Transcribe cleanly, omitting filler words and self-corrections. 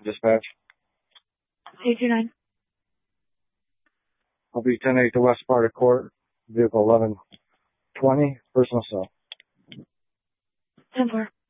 Dispatch. 829. I'll be 10-8 to West Sparta Court, vehicle 1120, personal cell. 10-4.